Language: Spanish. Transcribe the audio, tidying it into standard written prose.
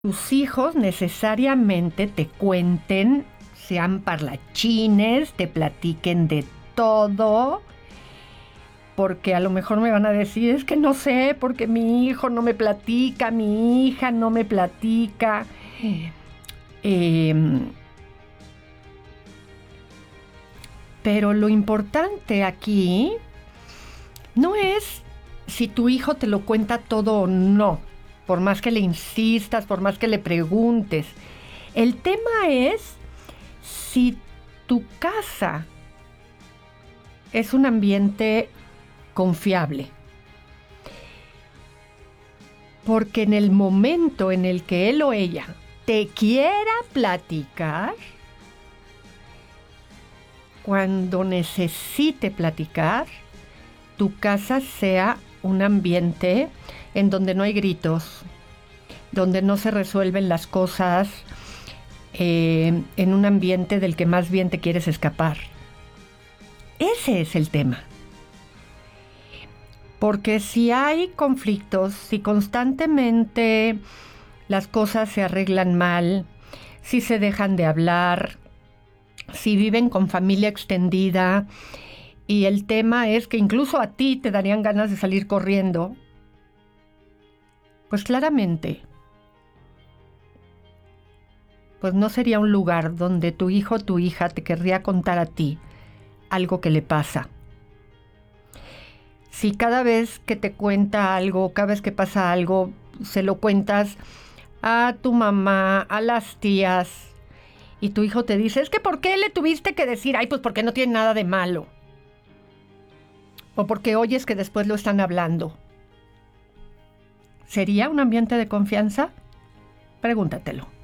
tus hijos necesariamente te cuenten, sean parlachines, te platiquen de todo, porque a lo mejor me van a decir, es que no sé, porque mi hijo no me platica, mi hija no me platica. Pero lo importante aquí no es si tu hijo te lo cuenta todo o no, por más que le insistas, por más que le preguntes. El tema es si tu casa es un ambiente confiable. Porque en el momento en el que él o ella te quiera platicar, cuando necesite platicar, tu casa sea un ambiente en donde no hay gritos, donde no se resuelven las cosas, en un ambiente del que más bien te quieres escapar. Ese es el tema. Porque si hay conflictos, si constantemente las cosas se arreglan mal, si se dejan de hablar, si viven con familia extendida y el tema es que incluso a ti te darían ganas de salir corriendo, pues claramente, pues no sería un lugar donde tu hijo o tu hija te querría contar a ti algo que le pasa. Si cada vez que te cuenta algo, cada vez que pasa algo, se lo cuentas a tu mamá, a las tías, y tu hijo te dice, es que ¿por qué le tuviste que decir? Ay, pues porque no tiene nada de malo. O porque oyes que después lo están hablando. ¿Sería un ambiente de confianza? Pregúntatelo.